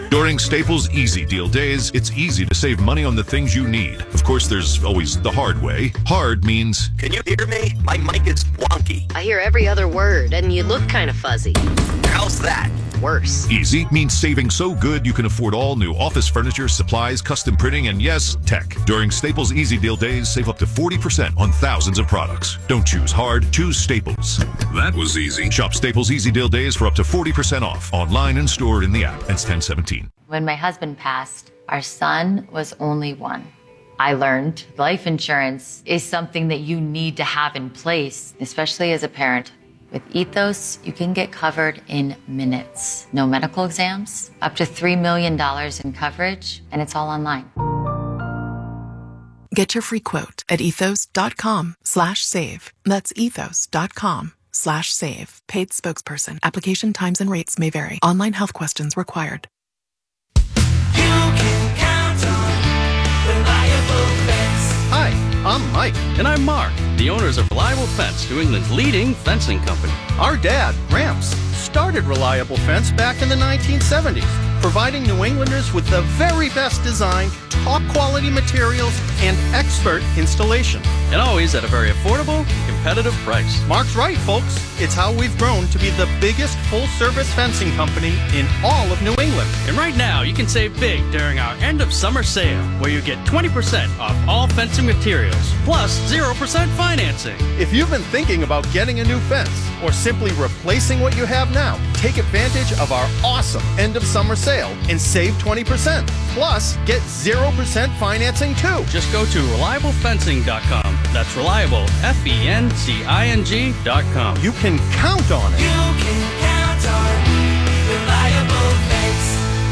During Staples Easy Deal Days, it's easy to save money on the things you need. Of course, there's always the hard way. Hard means... Can you hear me? My mic is wonky. I hear every other word, and you look kind of fuzzy. How's that? Worse. Easy means saving so good you can afford all new office furniture, supplies, custom printing, and yes, tech. During Staples Easy Deal Days, save up to 40% on thousands of products. Don't choose hard, choose Staples. That was easy. Shop Staples Easy Deal Days for up to 40% off. Online and stored in the app. Ends 10/17. When my husband passed, our son was only one. I learned life insurance is something that you need to have in place, especially as a parent. With Ethos, you can get covered in minutes. No medical exams, up to $3 million in coverage, and it's all online. Get your free quote at ethos.com/save. That's ethos.com/save. Paid spokesperson. Application times and rates may vary. Online health questions required. Hi, I'm Mike. And I'm Mark, the owners of Reliable Fence, New England's leading fencing company. Our dad, Gramps, started Reliable Fence back in the 1970s, providing New Englanders with the very best design, top quality materials, and expert installation. And always at a very affordable and competitive price. Mark's right, folks. It's how we've grown to be the biggest full-service fencing company in all of New England. And right now, you can save big during our end of summer sale, where you get 20% off all fencing materials, plus 0% financing. If you've been thinking about getting a new fence or simply replacing what you have now, take advantage of our awesome end of summer sale and save 20%. Plus, get 0% financing too. Just go to ReliableFencing.com. That's reliable, FENCING.com. You can count on it. You can count on Reliable Fence.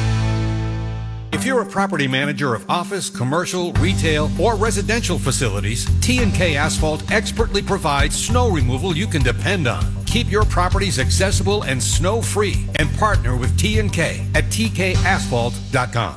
If you're a property manager of office, commercial, retail, or residential facilities, T&K Asphalt expertly provides snow removal you can depend on. Keep your properties accessible and snow-free, and partner with T&K at tkasphalt.com.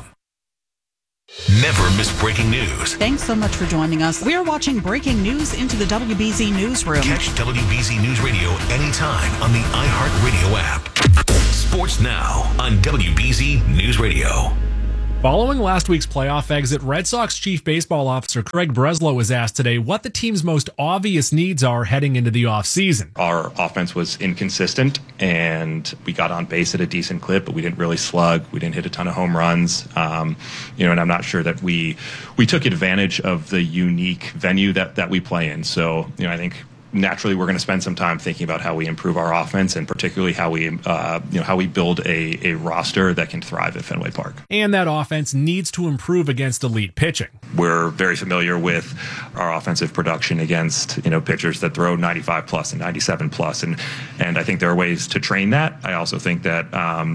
Never miss breaking news. Thanks so much for joining us. We are watching breaking news into the WBZ Newsroom. Catch WBZ News Radio anytime on the iHeartRadio app. Sports Now on WBZ News Radio. Following last week's playoff exit, Red Sox Chief Baseball Officer Craig Breslow was asked today what the team's most obvious needs are heading into the offseason. Our offense was inconsistent, and we got on base at a decent clip, but we didn't really slug. We didn't hit a ton of home runs. And I'm not sure that we took advantage of the unique venue that we play in. So, I think naturally we're going to spend some time thinking about how we improve our offense, and particularly how we build a roster that can thrive at Fenway Park. And that offense needs to improve against elite pitching. We're very familiar with our offensive production against pitchers that throw 95 plus and 97 plus, and I think there are ways to train that. I also think that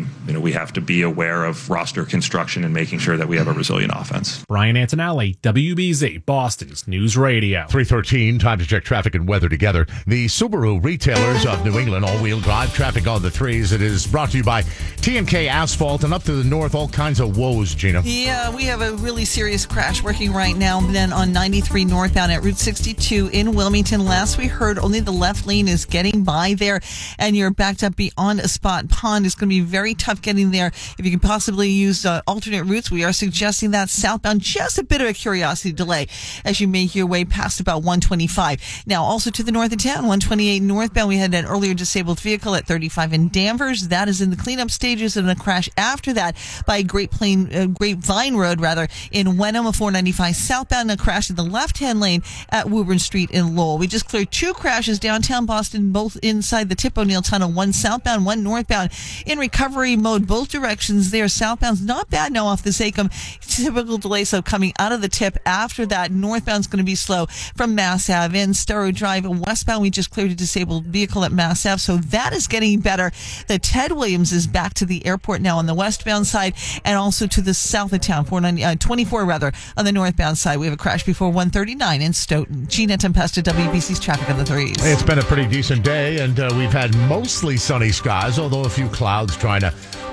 we have to be aware of roster construction and making sure that we have a resilient offense. Brian Antonelli, WBZ, Boston's News Radio. 3:13, time to check traffic and weather together. The Subaru retailers of New England, all-wheel drive traffic on the threes. It is brought to you by T&K Asphalt, and up to the north, all kinds of woes, Gina. Yeah, we have a really serious crash working right now then on 93 northbound at Route 62 in Wilmington. Last we heard, only the left lane is getting by there, and you're backed up beyond a spot pond. It's going to be very tough getting there. If you can possibly use alternate routes, we are suggesting that southbound, just a bit of a curiosity delay as you make your way past about 125. Now, also to the north of town, 128 northbound, we had an earlier disabled vehicle at 35 in Danvers. That is in the cleanup stages, and a crash after that by Grapevine Road in Wenham, a 495 southbound, and a crash in the left-hand lane at Woburn Street in Lowell. We just cleared two crashes downtown Boston, both inside the Tip O'Neill Tunnel, one southbound, one northbound, in recovery mode, both directions there. Southbound's not bad now off the Sachem. Typical delay, so coming out of the Tip. After that, northbound's going to be slow from Mass Ave in Storrow Drive. Westbound, we just cleared a disabled vehicle at Mass Ave, so that is getting better. The Ted Williams is back to the airport now on the westbound side, and also to the south of town, 24 on the northbound side. We have a crash before 139 in Stoughton. Gina Tempesta, WBC's traffic on the threes. It's been a pretty decent day, and we've had mostly sunny skies, although a few clouds trying to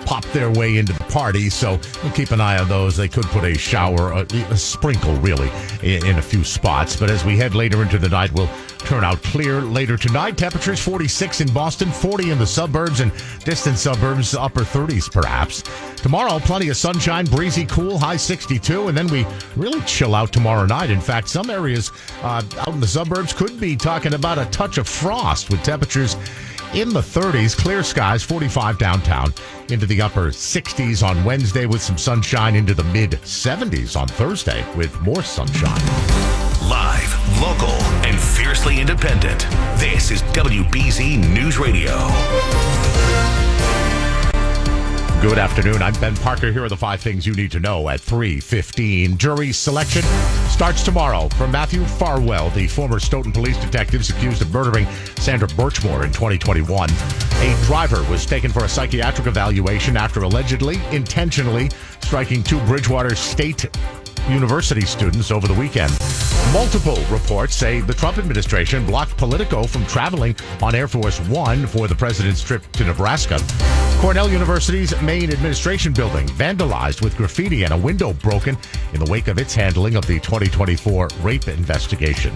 pop their way into the party, so we'll keep an eye on those. They could put a shower, a sprinkle really, in a few spots. But as we head later into the night, we'll turn out clear later tonight. Temperatures 46 in Boston, 40 in the suburbs and distant suburbs, upper 30s perhaps. Tomorrow, plenty of sunshine, breezy, cool, high 62, and then we really chill out tomorrow night. In fact, some areas out in the suburbs could be talking about a touch of frost with temperatures in the 30s, clear skies, 45 downtown, into the upper 60s on Wednesday with some sunshine, into the mid 70s on Thursday with more sunshine. Live, local, and fiercely independent. This is WBZ News Radio. Good afternoon. I'm Ben Parker. Here are the 5 things you need to know at 3:15. Jury selection starts tomorrow for Matthew Farwell, the former Stoughton police detectives accused of murdering Sandra Birchmore in 2021. A driver was taken for a psychiatric evaluation after allegedly intentionally striking 2 Bridgewater State University students over the weekend. Multiple reports say the Trump administration blocked Politico from traveling on Air Force One for the president's trip to Nebraska. Cornell University's main administration building vandalized with graffiti and a window broken in the wake of its handling of the 2024 rape investigation.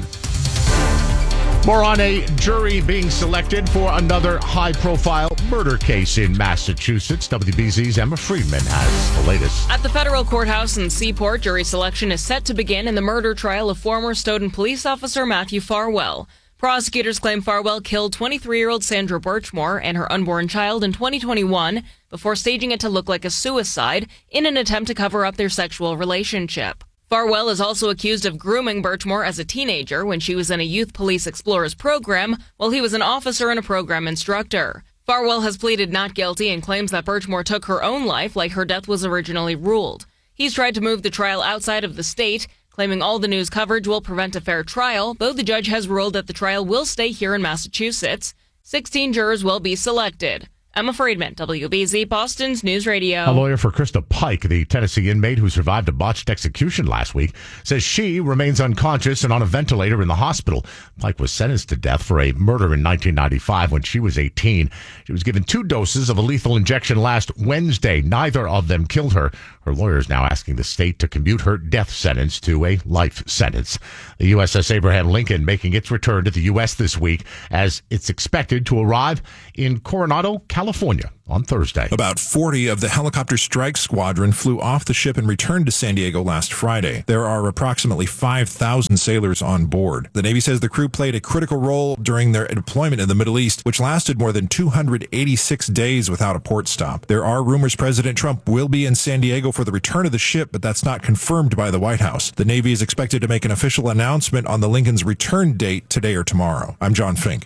More on a jury being selected for another high-profile murder case in Massachusetts. WBZ's Emma Friedman has the latest. At the federal courthouse in Seaport, jury selection is set to begin in the murder trial of former Stoughton police officer Matthew Farwell. Prosecutors claim Farwell killed 23-year-old Sandra Birchmore and her unborn child in 2021 before staging it to look like a suicide in an attempt to cover up their sexual relationship. Farwell is also accused of grooming Birchmore as a teenager when she was in a Youth Police Explorers program while he was an officer and a program instructor. Farwell has pleaded not guilty and claims that Birchmore took her own life like her death was originally ruled. He's tried to move the trial outside of the state, claiming all the news coverage will prevent a fair trial, though the judge has ruled that the trial will stay here in Massachusetts. 16 jurors will be selected. Emma Friedman, WBZ Boston's News Radio. A lawyer for Krista Pike, the Tennessee inmate who survived a botched execution last week, says she remains unconscious and on a ventilator in the hospital. Pike was sentenced to death for a murder in 1995 when she was 18. She was given 2 doses of a lethal injection last Wednesday. Neither of them killed her. Her lawyer is now asking the state to commute her death sentence to a life sentence. The USS Abraham Lincoln making its return to the U.S. this week as it's expected to arrive in Coronado, California on Thursday. About 40 of the helicopter strike squadron flew off the ship and returned to San Diego last Friday. There are approximately 5,000 sailors on board. The Navy says the crew played a critical role during their deployment in the Middle East, which lasted more than 286 days without a port stop. There are rumors President Trump will be in San Diego for the return of the ship, but that's not confirmed by the White House. The Navy is expected to make an official announcement on the Lincoln's return date today or tomorrow. I'm John Fink.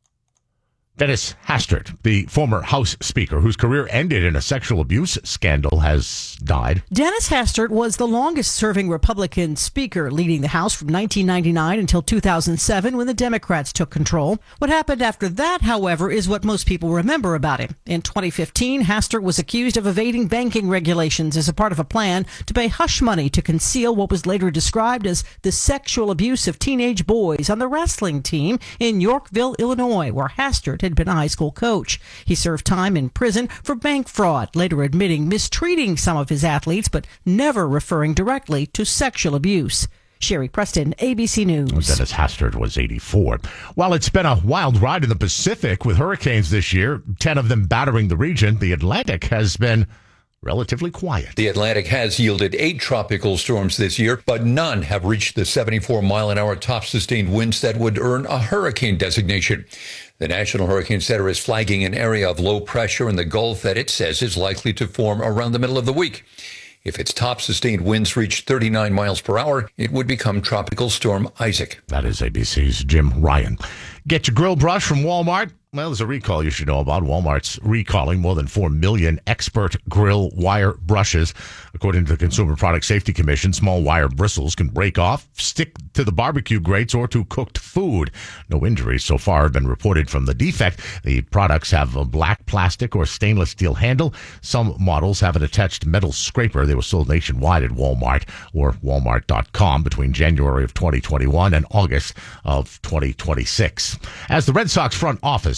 Dennis Hastert, the former House Speaker whose career ended in a sexual abuse scandal, has died. Dennis Hastert was the longest-serving Republican Speaker, leading the House from 1999 until 2007 when the Democrats took control. What happened after that, however, is what most people remember about him. In 2015, Hastert was accused of evading banking regulations as a part of a plan to pay hush money to conceal what was later described as the sexual abuse of teenage boys on the wrestling team in Yorkville, Illinois, where Hastert had been a high school coach. He served time in prison for bank fraud, later admitting mistreating some of his athletes, but never referring directly to sexual abuse. Sherry Preston, ABC News. Dennis Hastert was 84. While it's been a wild ride in the Pacific with hurricanes this year, 10 of them battering the region, the Atlantic has been relatively quiet. The Atlantic has yielded 8 tropical storms this year, but none have reached the 74-mile-an-hour top-sustained winds that would earn a hurricane designation. The National Hurricane Center is flagging an area of low pressure in the Gulf that it says is likely to form around the middle of the week. If its top-sustained winds reach 39 miles per hour, it would become Tropical Storm Isaac. That is ABC's Jim Ryan. Get your grill brush from Walmart. Well, there's a recall you should know about. Walmart's recalling more than 4 million expert grill wire brushes. According to the Consumer Product Safety Commission, small wire bristles can break off, stick to the barbecue grates, or to cooked food. No injuries so far have been reported from the defect. The products have a black plastic or stainless steel handle. Some models have an attached metal scraper. They were sold nationwide at Walmart or Walmart.com between January of 2021 and August of 2026. As the Red Sox front office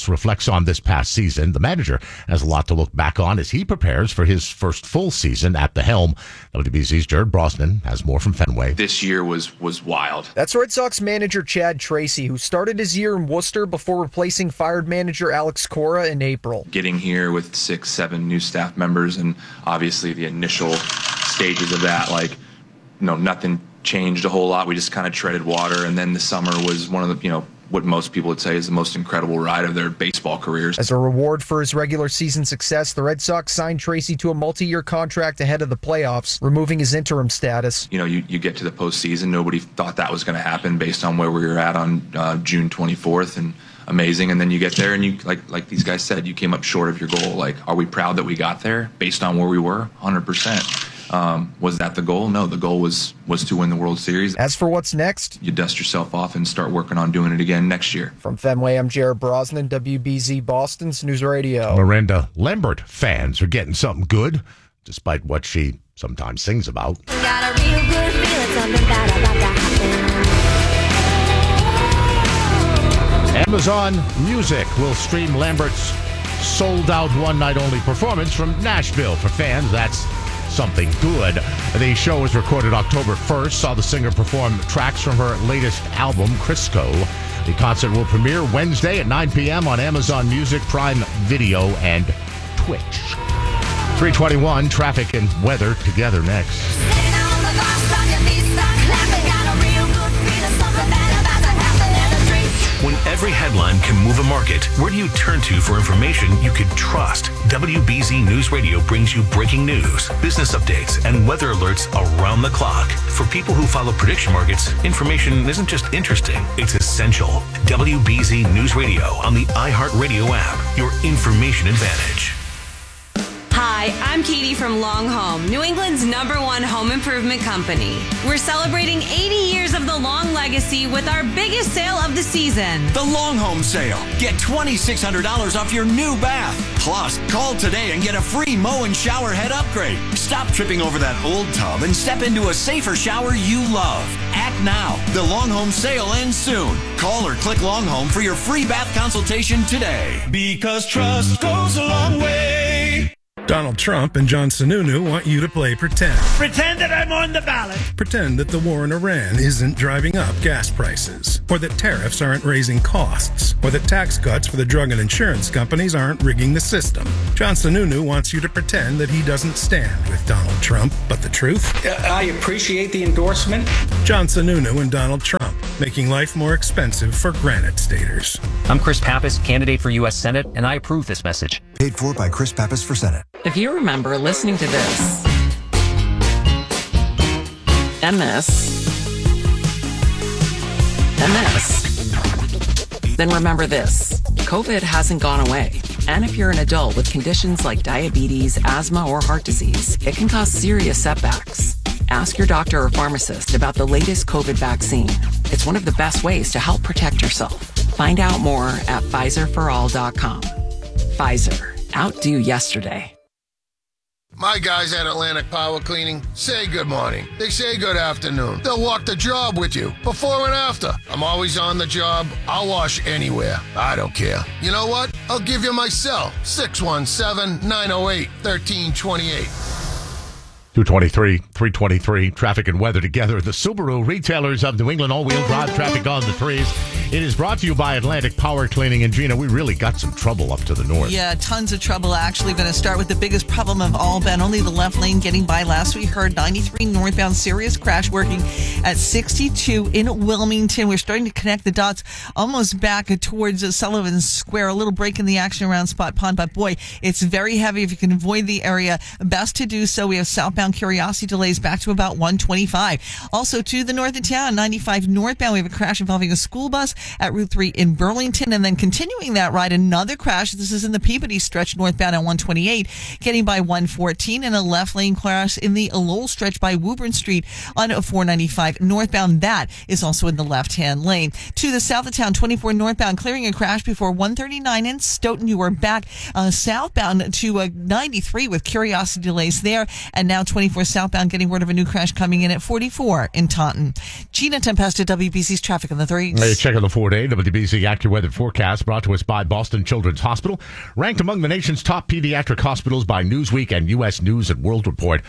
Ellis reflects on this past season. The manager has a lot to look back on as he prepares for his first full season at the helm. WBZ's Jared Brosnan has more from Fenway. This year was wild. That's Red Sox manager Chad Tracy, who started his year in Worcester before replacing fired manager Alex Cora in April. Getting here with 6-7 new staff members, and obviously the initial stages of that, nothing changed a whole lot. We just kind of treaded water, and then the summer was one of the, what most people would say is the most incredible ride of their baseball careers. As a reward for his regular season success, the Red Sox signed Tracy to a multi-year contract ahead of the playoffs, removing his interim status. You get to the postseason. Nobody thought that was going to happen based on where we were at on June 24th, and amazing. And then you get there, and you like these guys said, you came up short of your goal. Are we proud that we got there based on where we were? 100%. Was that the goal? No, the goal was to win the World Series. As for what's next, you dust yourself off and start working on doing it again next year. From Fenway, I'm Jared Brosnan, WBZ Boston's News Radio. Miranda Lambert fans are getting something good, despite what she sometimes sings about. Got a real good feeling, something bad about to happen. Amazon Music will stream Lambert's sold-out one-night-only performance from Nashville. For fans, that's something good. The show was recorded October 1st, saw the singer perform tracks from her latest album, Crisco. The concert will premiere Wednesday at 9 p.m. on Amazon Music, Prime Video, and Twitch. 321, traffic and weather together next. When every headline can move a market, where do you turn to for information you can trust? WBZ News Radio brings you breaking news, business updates, and weather alerts around the clock. For people who follow prediction markets, information isn't just interesting, it's essential. WBZ News Radio on the iHeartRadio app, your information advantage. Hi, I'm Katie from Long Home, New England's #1 home improvement company. We're celebrating 80 years of the Long legacy with our biggest sale of the season. The Long Home Sale. Get $2,600 off your new bath. Plus, call today and get a free mow and shower head upgrade. Stop tripping over that old tub and step into a safer shower you love. Act now. The Long Home Sale ends soon. Call or click Long Home for your free bath consultation today. Because trust goes a long way. Donald Trump and John Sununu want you to play pretend. Pretend that I'm on the ballot. Pretend that the war in Iran isn't driving up gas prices, or that tariffs aren't raising costs, or that tax cuts for the drug and insurance companies aren't rigging the system. John Sununu wants you to pretend that he doesn't stand with Donald Trump, but the truth? I appreciate the endorsement. John Sununu and Donald Trump, making life more expensive for Granite Staters. I'm Chris Pappas, candidate for U.S. Senate, and I approve this message. Paid for by Chris Pappas for Senate. If you remember listening to this, and this, then remember this. COVID hasn't gone away. And if you're an adult with conditions like diabetes, asthma, or heart disease, it can cause serious setbacks. Ask your doctor or pharmacist about the latest COVID vaccine. It's one of the best ways to help protect yourself. Find out more at PfizerForAll.com. Pfizer. Outdo yesterday. My guys at Atlantic Power Cleaning say good morning. They say good afternoon. They'll walk the job with you, before and after. I'm always on the job. I'll wash anywhere. I don't care. You know what? I'll give you my cell, 617-908-1328. 223, 323, traffic and weather together. The Subaru retailers of New England, all-wheel drive traffic on the threes. It is brought to you by Atlantic Power Cleaning. And Gina, we really got some trouble up to the north. Yeah, tons of trouble. Actually, going to start with the biggest problem of all, Ben. Only the left lane getting by. Last we heard 93 northbound, serious crash working at 62 in Wilmington. We're starting to connect the dots almost back towards Sullivan Square. A little break in the action around Spot Pond, but boy, it's very heavy. If you can avoid the area, best to do so. We have southbound Curiosity delays back to about 125. Also to the north of town, 95 northbound, we have a crash involving a school bus at Route 3 in Burlington, and then continuing that ride, another crash. This is in the Peabody stretch northbound on 128, getting by 114, and a left lane crash in the Lowell stretch by Woburn Street on 495 northbound. That is also in the left-hand lane. To the south of town, 24 northbound, clearing a crash before 139 in Stoughton. You are back southbound to 93 with Curiosity delays there, and now 24 southbound getting word of a new crash coming in at 44 in Taunton. Gina, 10 past to WBC's traffic on the 3s. Hey, check on the 4-day WBC AccuWeather forecast brought to us by Boston Children's Hospital. Ranked among the nation's top pediatric hospitals by Newsweek and U.S. News and World Report.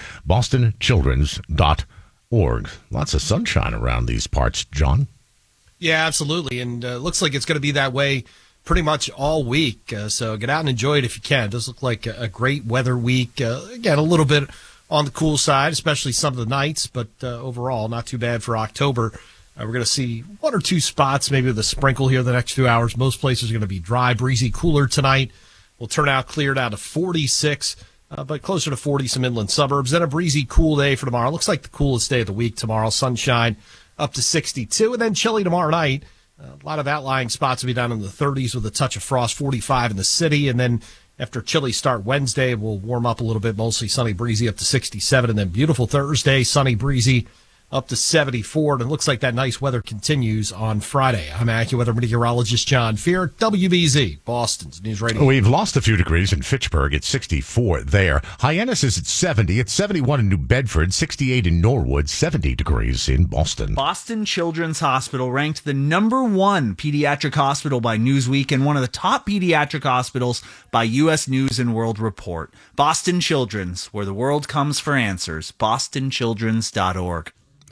BostonChildren's.org. Lots of sunshine around these parts, John. Yeah, absolutely. And looks like it's going to be that way pretty much all week. So get out and enjoy it if you can. It does look like a great weather week. Again, a little bit on the cool side, especially some of the nights, but overall not too bad for October. We're going to see one or two spots, maybe with a sprinkle here the next few hours. Most places are going to be dry, breezy, cooler tonight. Will turn out clear down to 46, but closer to 40, some inland suburbs. Then a breezy, cool day for tomorrow. Looks like the coolest day of the week tomorrow. Sunshine up to 62, and then chilly tomorrow night. A lot of outlying spots will be down in the 30s with a touch of frost, 45 in the city. And then after chilly start Wednesday, we'll warm up a little bit, mostly sunny, breezy up to 67. And then beautiful Thursday, sunny, breezy up to 74. And it looks like that nice weather continues on Friday. I'm AccuWeather meteorologist John Fear, WBZ, Boston's News Radio. We've lost a few degrees in Fitchburg. It's 64 there. Hyannis is at 70. It's 71 in New Bedford, 68 in Norwood, 70 degrees in Boston. Boston Children's Hospital ranked the #1 pediatric hospital by Newsweek and one of the top pediatric hospitals by U.S. News and World Report. Boston Children's, where the world comes for answers. BostonChildren's.org.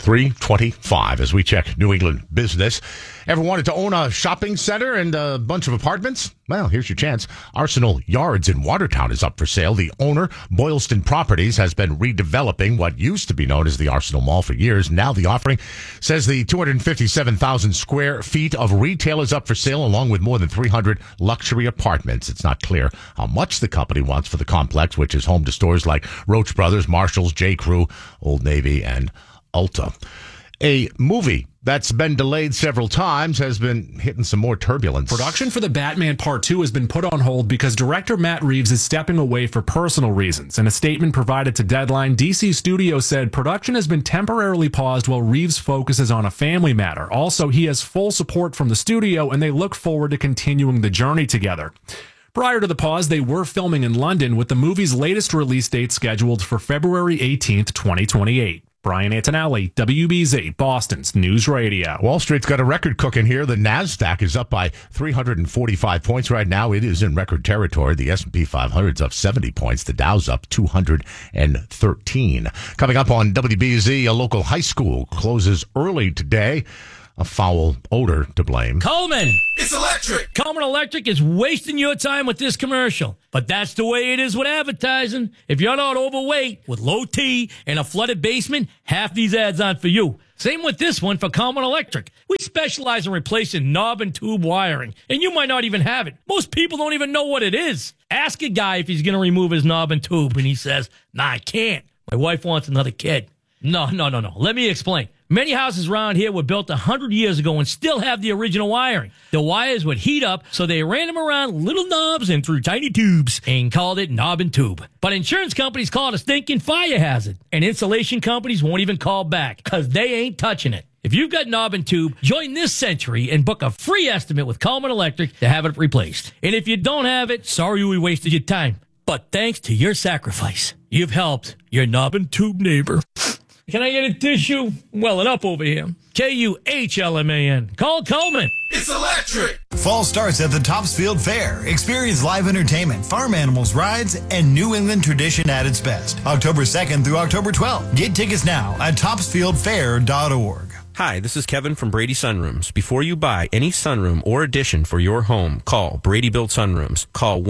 3:25 as we check New England business. Ever wanted to own a shopping center and a bunch of apartments? Well, here's your chance. Arsenal Yards in Watertown is up for sale. The owner, Boylston Properties, has been redeveloping what used to be known as the Arsenal Mall for years. Now the offering says the 257,000 square feet of retail is up for sale, along with more than 300 luxury apartments. It's not clear how much the company wants for the complex, which is home to stores like Roach Brothers, Marshalls, J. Crew, Old Navy, and Ulta. A movie that's been delayed several times has been hitting some more turbulence. Production for The Batman Part 2 has been put on hold because director Matt Reeves is stepping away for personal reasons. In a statement provided to Deadline, DC Studios said production has been temporarily paused while Reeves focuses on a family matter. Also, he has full support from the studio and they look forward to continuing the journey together. Prior to the pause, they were filming in London with the movie's latest release date scheduled for February 18th, 2028. Brian Antonelli, WBZ, Boston's News Radio. Wall Street's got a record cooking here. The NASDAQ is up by 345 points right now. It is in record territory. The S&P 500 is up 70 points. The Dow's up 213. Coming up on WBZ, a local high school closes early today. A foul odor to blame. Coleman! It's electric! Coleman Electric is wasting your time with this commercial. But that's the way it is with advertising. If you're not overweight, with low T and a flooded basement, half these ads aren't for you. Same with this one for Coleman Electric. We specialize in replacing knob and tube wiring, and you might not even have it. Most people don't even know what it is. Ask a guy if he's going to remove his knob and tube, and he says, "Nah, I can't. My wife wants another kid." No. Let me explain. Many houses around here were built 100 years ago and still have the original wiring. The wires would heat up, so they ran them around little knobs and through tiny tubes and called it knob and tube. But insurance companies call it a stinking fire hazard, and insulation companies won't even call back because they ain't touching it. If you've got knob and tube, join this century and book a free estimate with Coleman Electric to have it replaced. And if you don't have it, sorry we wasted your time. But thanks to your sacrifice, you've helped your knob and tube neighbor. Can I get a tissue? Welling up over here. KUHLMAN. Call Coleman. It's electric! Fall starts at the Topsfield Fair. Experience live entertainment, farm animals, rides, and New England tradition at its best. October 2nd through October 12th. Get tickets now at topsfieldfair.org. Hi, this is Kevin from Brady Sunrooms. Before you buy any sunroom or addition for your home, call Brady Built Sunrooms. Call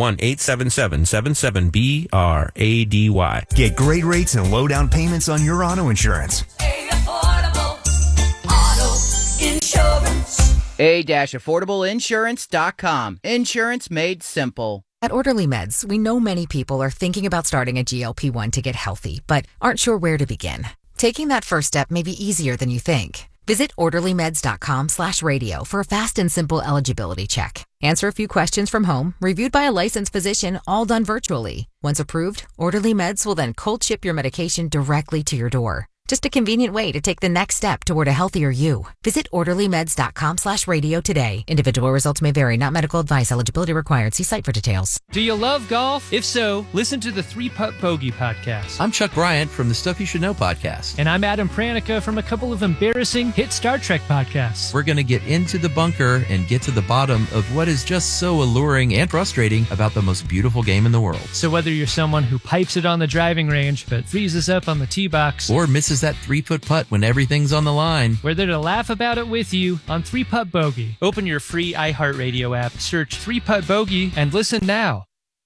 1-877-77-BRADY. Get great rates and low down payments on your auto insurance. Affordable auto insurance. A-affordableinsurance.com. Insurance made simple. At Orderly Meds, we know many people are thinking about starting a GLP-1 to get healthy, but aren't sure where to begin. Taking that first step may be easier than you think. Visit orderlymeds.com/radio for a fast and simple eligibility check. Answer a few questions from home, reviewed by a licensed physician, all done virtually. Once approved, Orderly Meds will then cold ship your medication directly to your door. Just a convenient way to take the next step toward a healthier you. Visit orderlymeds.com/radio today. Individual results may vary, not medical advice. Eligibility required. See site for details. Do you love golf? If so, listen to the 3-Putt Bogey podcast. I'm Chuck Bryant from the Stuff You Should Know podcast. And I'm Adam Pranica from a couple of embarrassing hit Star Trek podcasts. We're going to get into the bunker and get to the bottom of what is just so alluring and frustrating about the most beautiful game in the world. So whether you're someone who pipes it on the driving range but freezes up on the tee box, or misses that 3-foot putt when everything's on the line, we're there to laugh about it with you on 3-Putt Bogey. Open your free iHeartRadio app, search 3-Putt Bogey, and listen now.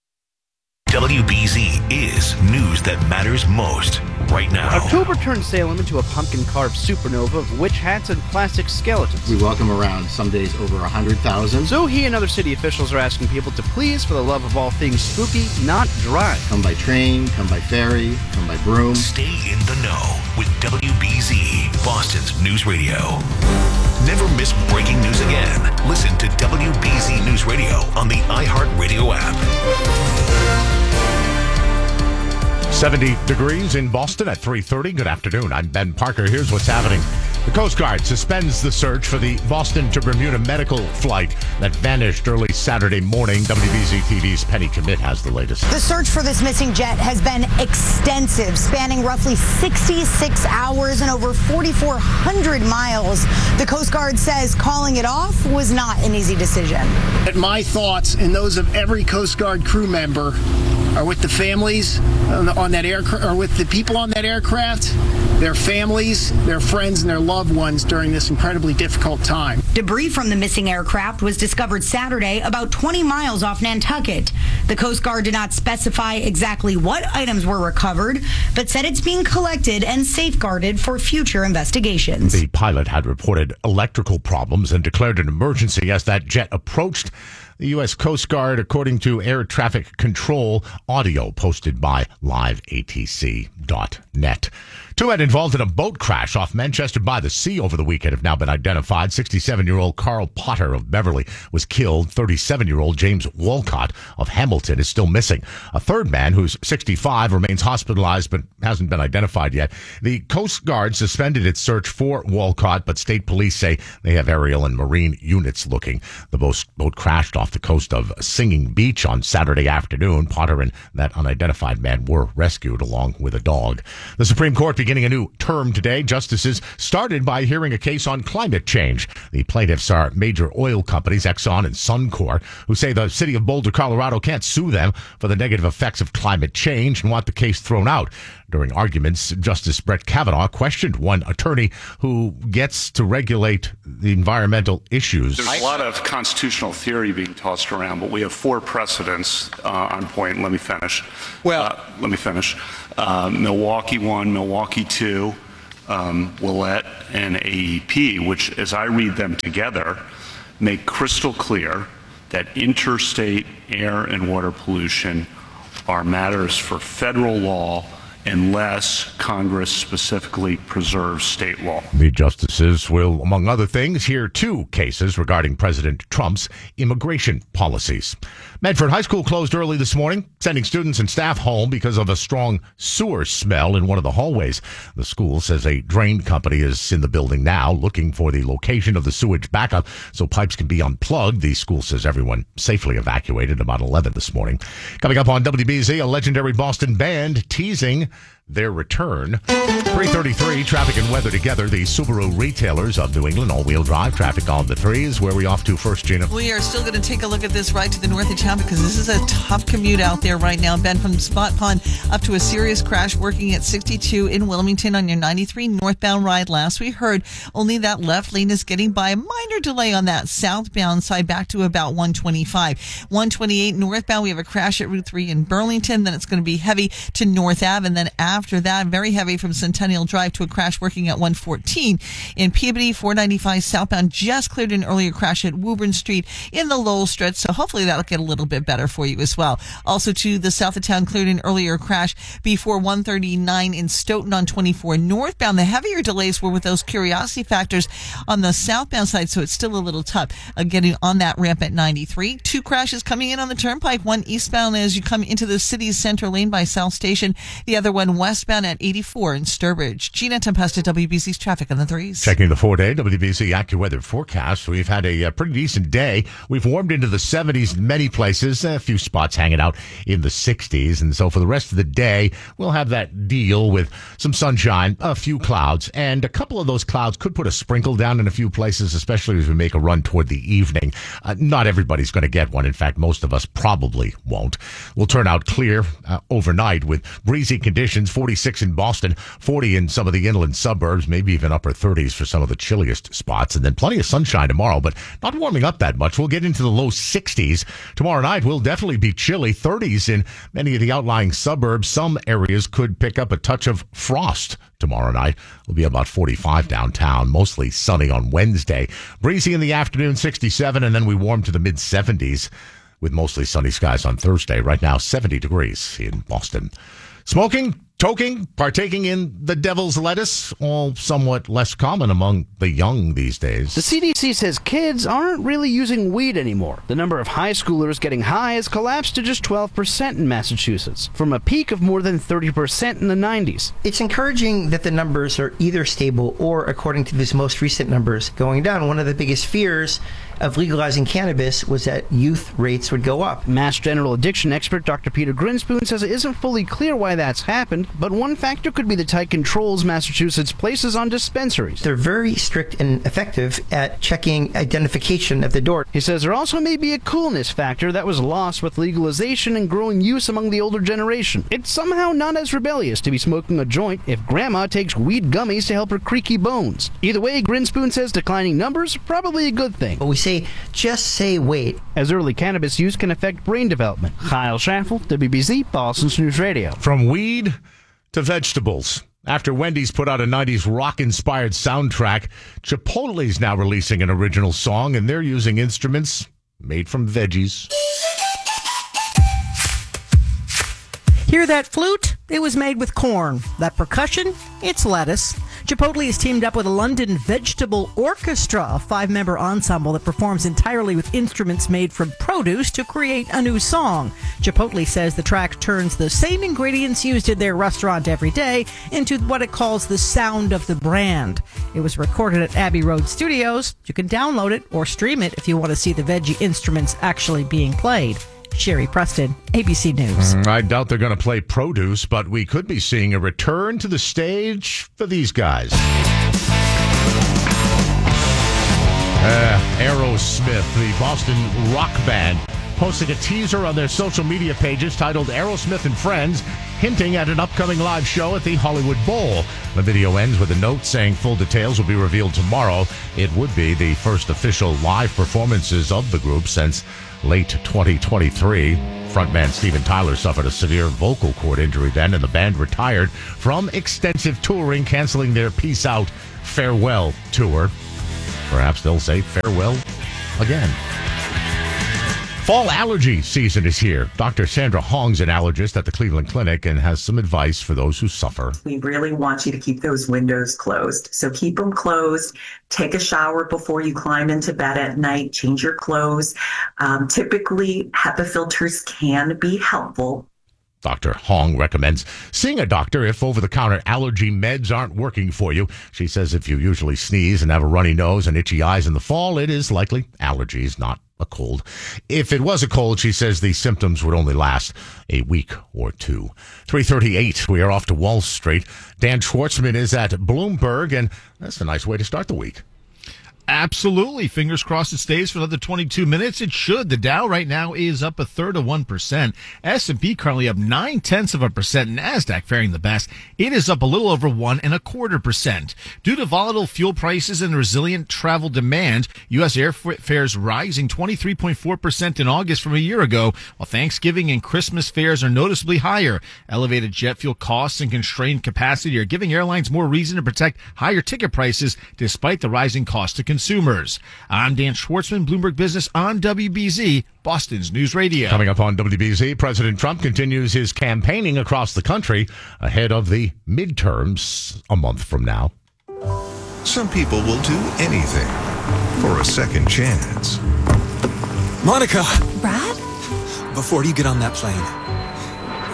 WBZ is news that matters most right now. October turned Salem into a pumpkin-carved supernova of witch hats and plastic skeletons. We welcome around some days over 100,000. So he and other city officials are asking people to please, for the love of all things spooky, not drive. Come by train, come by ferry, come by broom. Stay in the know with WBZ, Boston's news radio. Never miss breaking news again. Listen to WBZ News Radio on the iHeartRadio app. 70 degrees in Boston at 3:30. Good afternoon. I'm Ben Parker. Here's what's happening. The Coast Guard suspends the search for the Boston to Bermuda medical flight that vanished early Saturday morning. WBZ TV's Penny Commit has the latest. The search for this missing jet has been extensive, spanning roughly 66 hours and over 4,400 miles. The Coast Guard says calling it off was not an easy decision. My thoughts and those of every Coast Guard crew member are with the families on that aircraft, or with the people on that aircraft, their families, their friends, and their loved ones during this incredibly difficult time. Debris from the missing aircraft was discovered Saturday about 20 miles off Nantucket. The Coast Guard did not specify exactly what items were recovered, but said it's being collected and safeguarded for future investigations. The pilot had reported electrical problems and declared an emergency as that jet approached the U.S. Coast Guard, according to air traffic control audio posted by liveatc.net. Two men involved in a boat crash off Manchester by the Sea over the weekend have now been identified. 67-year-old Carl Potter of Beverly was killed. 37-year-old James Walcott of Hamilton is still missing. A third man, who's 65, remains hospitalized but hasn't been identified yet. The Coast Guard suspended its search for Walcott, but state police say they have aerial and marine units looking. The boat crashed off the coast of Singing Beach on Saturday afternoon. Potter and that unidentified man were rescued along with a dog. The Supreme Court beginning a new term today. Justices started by hearing a case on climate change. The plaintiffs are major oil companies, Exxon and Suncor, who say the city of Boulder, Colorado can't sue them for the negative effects of climate change and want the case thrown out. During arguments, Justice Brett Kavanaugh questioned one attorney who gets to regulate the environmental issues. There's a lot of constitutional theory being tossed around, but we have four precedents on point. Let me finish. Milwaukee 1, Milwaukee 2, Willette, and AEP, which, as I read them together, make crystal clear that interstate air and water pollution are matters for federal law unless Congress specifically preserves state law. The justices will, among other things, hear two cases regarding President Trump's immigration policies. Medford High School closed early this morning, sending students and staff home because of a strong sewer smell in one of the hallways. The school says a drain company is in the building now looking for the location of the sewage backup so pipes can be unplugged. The school says everyone safely evacuated about 11 this morning. Coming up on WBZ, a legendary Boston band teasing their return. 3:33, traffic and weather together. The Subaru retailers of New England, all-wheel drive traffic on the threes. Where are we off to first, Gina? We are still going to take a look at this right to the north of town because this is a tough commute out there right now. Ben, from Spot Pond up to a serious crash working at 62 in Wilmington on your 93 northbound ride. Last we heard, only that left lane is getting by. A minor delay on that southbound side back to about 125. 128 northbound, we have a crash at Route 3 in Burlington. Then it's going to be heavy to North Ave, and then after that, very heavy from Centennial Drive to a crash working at 114 in Peabody. 495 southbound just cleared an earlier crash at Woburn Street in the Lowell stretch, so hopefully that'll get a little bit better for you as well. Also to the south of town, cleared an earlier crash before 139 in Stoughton on 24 northbound. The heavier delays were with those curiosity factors on the southbound side, so it's still a little tough getting on that ramp at 93. Two crashes coming in on the turnpike, one eastbound as you come into the city's center lane by South Station, the other one westbound at 84 in Sturbridge. Gina Tempesta, WBC's traffic on the 3s. Checking the 4-day WBC AccuWeather forecast. We've had a pretty decent day. We've warmed into the 70s in many places, a few spots hanging out in the 60s. And so for the rest of the day, we'll have that deal with some sunshine, a few clouds, and a couple of those clouds could put a sprinkle down in a few places, especially as we make a run toward the evening. Not everybody's going to get one. In fact, most of us probably won't. We'll turn out clear overnight with breezy conditions, 46 in Boston, 40 in some of the inland suburbs, maybe even upper 30s for some of the chilliest spots, and then plenty of sunshine tomorrow, but not warming up that much. We'll get into the low 60s. Tomorrow night will definitely be chilly, 30s in many of the outlying suburbs. Some areas could pick up a touch of frost tomorrow night. It'll be about 45 downtown, mostly sunny on Wednesday. Breezy in the afternoon, 67, and then we warm to the mid-70s with mostly sunny skies on Thursday. Right now, 70 degrees in Boston. Smoking, toking, partaking in the devil's lettuce, all somewhat less common among the young these days. The CDC says kids aren't really using weed anymore. The number of high schoolers getting high has collapsed to just 12% in Massachusetts, from a peak of more than 30% in the 90s. It's encouraging that the numbers are either stable or, according to these most recent numbers, going down. One of the biggest fears of legalizing cannabis was that youth rates would go up. Mass general addiction expert Dr. Peter Grinspoon says it isn't fully clear why that's happened, but one factor could be the tight controls Massachusetts places on dispensaries. They're very strict and effective at checking identification at the door. He says there also may be a coolness factor that was lost with legalization and growing use among the older generation. It's somehow not as rebellious to be smoking a joint if grandma takes weed gummies to help her creaky bones. Either way, Grinspoon says declining numbers are probably a good thing. But we say, just say wait. As early cannabis use can affect brain development. Kyle Schaffel, WBZ, Boston's News Radio. From weed to vegetables. After Wendy's put out a 90s rock-inspired soundtrack, Chipotle's now releasing an original song, and they're using instruments made from veggies. Hear that flute? It was made with corn. That percussion? It's lettuce. Chipotle has teamed up with a London Vegetable Orchestra, a 5-member ensemble that performs entirely with instruments made from produce to create a new song. Chipotle says the track turns the same ingredients used in their restaurant every day into what it calls the sound of the brand. It was recorded at Abbey Road Studios. You can download it or stream it if you want to see the veggie instruments actually being played. Sherry Preston, ABC News. I doubt they're going to play produce, but we could be seeing a return to the stage for these guys. Aerosmith, the Boston rock band, posting a teaser on their social media pages titled Aerosmith and Friends, hinting at an upcoming live show at the Hollywood Bowl. The video ends with a note saying full details will be revealed tomorrow. It would be the first official live performances of the group since late 2023. Frontman Steven Tyler suffered a severe vocal cord injury then, and the band retired from extensive touring, canceling their Peace Out farewell tour. Perhaps they'll say farewell again. Fall allergy season is here. Dr. Sandra Hong's an allergist at the Cleveland Clinic and has some advice for those who suffer. We really want you to keep those windows closed. So keep them closed. Take a shower before you climb into bed at night. Change your clothes. Typically, HEPA filters can be helpful. Dr. Hong recommends seeing a doctor if over-the-counter allergy meds aren't working for you. She says if you usually sneeze and have a runny nose and itchy eyes in the fall, it is likely allergies, not a cold. If it was a cold, she says the symptoms would only last a week or two. 3:38, we are off to Wall Street. Dan Schwartzman is at Bloomberg, and that's a nice way to start the week. Absolutely. Fingers crossed it stays for another 22 minutes. It should. The Dow right now is up 1/3 of 1%. S&P currently up 0.9%. NASDAQ faring the best. It is up a little over 1.25%. Due to volatile fuel prices and resilient travel demand, U.S. airfares rising 23.4% in August from a year ago, while Thanksgiving and Christmas fares are noticeably higher. Elevated jet fuel costs and constrained capacity are giving airlines more reason to protect higher ticket prices despite the rising cost to consumers. I'm Dan Schwartzman, Bloomberg Business on WBZ, Boston's News Radio. Coming up on WBZ, President Trump continues his campaigning across the country ahead of the midterms a month from now. Some people will do anything for a second chance. Monica! Brad? Before you get on that plane,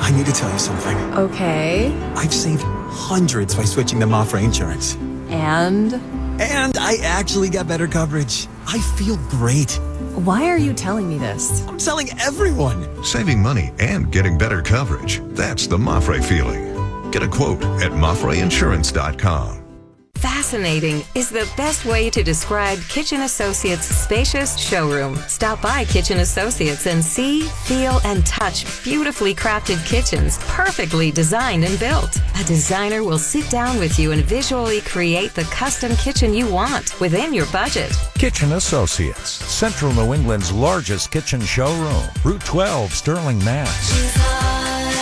I need to tell you something. Okay. I've saved hundreds by switching to Mafre Insurance. And I actually got better coverage. I feel great. why are you telling me this? I'm telling everyone. Saving money and getting better coverage. That's the Mafre feeling. Get a quote at MafreInsurance.com. Fascinating is the best way to describe Kitchen Associates' spacious showroom. Stop by Kitchen Associates and see, feel, and touch beautifully crafted kitchens, perfectly designed and built. A designer will sit down with you and visually create the custom kitchen you want within your budget. Kitchen Associates, Central New England's largest kitchen showroom. Route 12, Sterling, Mass.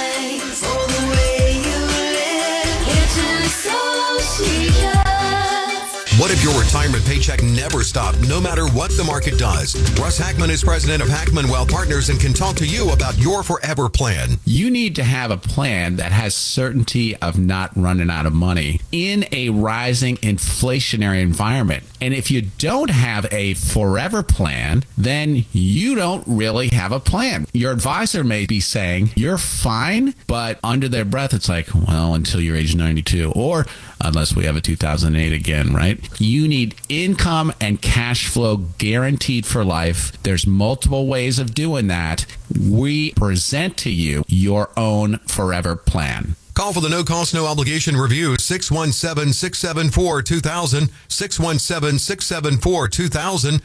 What if your retirement paycheck never stopped, no matter what the market does? Russ Hackman is president of Hackman Wealth Partners and can talk to you about your forever plan. You need to have a plan that has certainty of not running out of money in a rising inflationary environment. And if you don't have a forever plan, then you don't really have a plan. Your advisor may be saying, you're fine, but under their breath, it's like, well, until you're age 92, or unless we have a 2008 again, right? You need income and cash flow guaranteed for life. There's multiple ways of doing that. We present to you your own forever plan. Call for the no-cost, no-obligation review, 617-674-2000, 617-674-2000,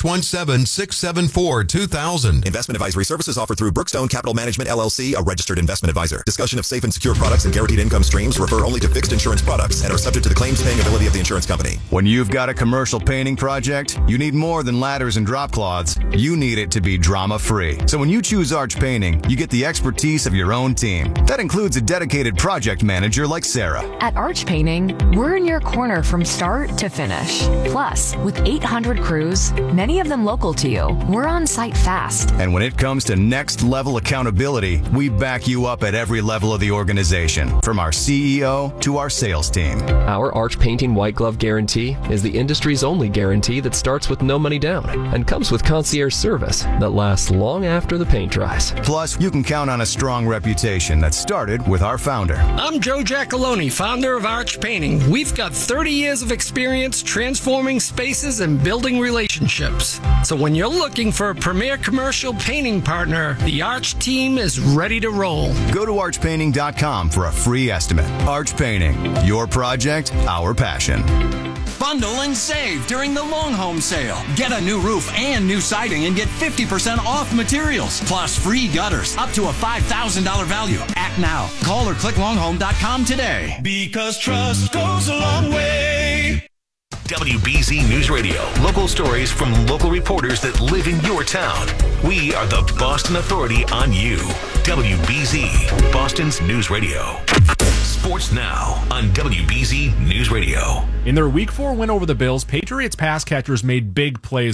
617-674-2000. Investment advisory services offered through Brookstone Capital Management, LLC, a registered investment advisor. Discussion of safe and secure products and guaranteed income streams refer only to fixed insurance products and are subject to the claims-paying ability of the insurance company. When you've got a commercial painting project, you need more than ladders and drop cloths. You need it to be drama-free. So when you choose Arch Painting, you get the expertise of your own team. That includes a dedicated project manager like Sarah. At Arch Painting, we're in your corner from start to finish. Plus, with 800 crews, many of them local to you, we're on site fast. And when it comes to next level accountability, we back you up at every level of the organization, from our CEO to our sales team. Our Arch Painting White Glove Guarantee is the industry's only guarantee that starts with no money down and comes with concierge service that lasts long after the paint dries. Plus, you can count on a strong reputation that started with our founder. I'm Joe Giacalone, founder of Arch Painting. We've got 30 years of experience transforming spaces and building relationships. So when you're looking for a premier commercial painting partner, the Arch team is ready to roll. Go to archpainting.com for a free estimate. Arch Painting, your project, our passion. Bundle and save during the Long Home Sale. Get a new roof and new siding and get 50% off materials, plus free gutters, up to a $5,000 value. Act now. Call or click longhome.com today. Because trust goes a long way. WBZ News Radio. Local stories from local reporters that live in your town. We are the Boston Authority on you. WBZ, Boston's News Radio. Sports now on WBZ News Radio. In their Week 4 win over the Bills, Patriots pass catchers made big plays